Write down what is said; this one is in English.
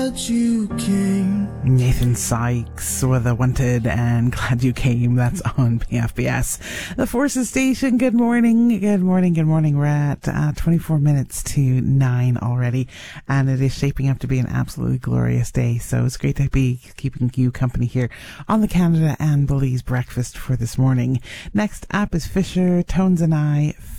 You came. Nathan Sykes with a Wanted and Glad You Came. That's on PFBS. The Forces Station. Good morning. Good morning. Good morning. We're at 24 minutes to 9 already, and it is shaping up to be an absolutely glorious day. So it's great to be keeping you company here on the Canada and Belize breakfast for this morning. Next up is Fisher, Tones and I,